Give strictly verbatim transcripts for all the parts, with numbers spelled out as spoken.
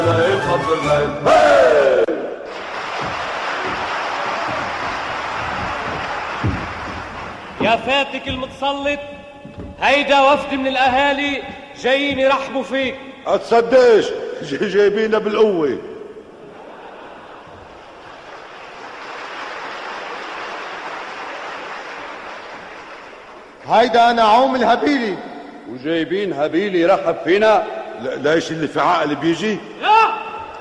يا فاتك المتسلط، هيدا وفد من الاهالي جايين يرحبوا فيك. اتصدقش جايبينا بالقوه. هيدا نعوم الهبيلي. وجايبين هبيلي يرحب فينا؟ لا ليش اللي في عقل بيجي؟ لا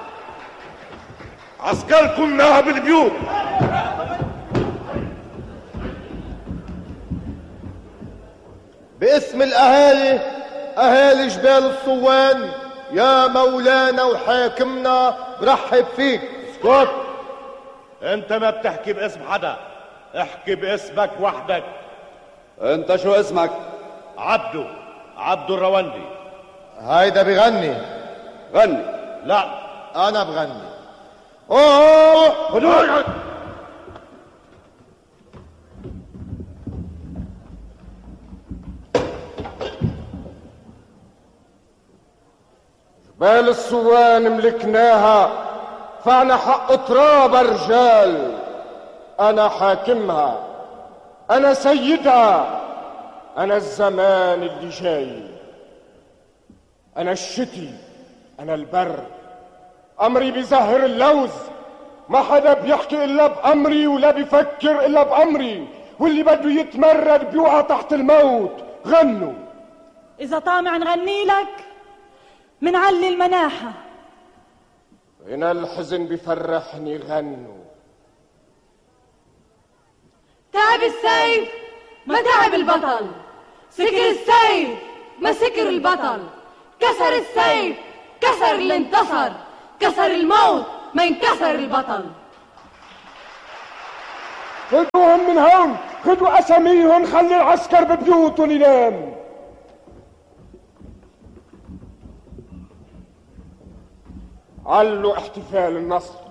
عسكركم ناها بالبيوت. باسم الاهالي، اهالي جبال الصوان، يا مولانا وحاكمنا برحب فيك. اسكت، انت ما بتحكي باسم حدا، احكي باسمك وحدك. انت شو اسمك؟ عبدو، عبدو الروندي. هيدا بغني. غني. لا انا بغني. اوه هدوء. جبال الصوان ملكناها، فانا حق تراب رجال. انا حاكمها، انا سيدها، انا الزمان اللي جاي، انا الشتي، انا البر. امري بيزهر اللوز، ما حدا بيحكي الا بامري ولا بيفكر الا بامري، واللي بده يتمرد بيوقع تحت الموت. غنوا. اذا طامع نغني لك منعلي المناحة. هنا الحزن بيفرحني. غنوا. تعب السيف ما تعب البطل، سكر السيف ما سكر البطل، كسر السيف كسر اللي انتصر، كسر الموت ما ينكسر البطل. خذوهم من هون، خذوا اساميهم، خلي العسكر ببيوتهم ينام. علوا احتفال النصر.